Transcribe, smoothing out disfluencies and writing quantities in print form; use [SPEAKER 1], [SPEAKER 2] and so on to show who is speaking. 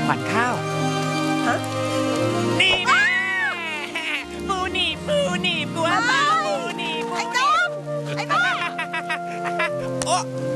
[SPEAKER 1] ขวัญข้าว
[SPEAKER 2] ฮะ
[SPEAKER 1] นี่นะปูหนีบกลัวเปล่าปูหนีบ
[SPEAKER 2] ไอ้ต้อม
[SPEAKER 1] โอ้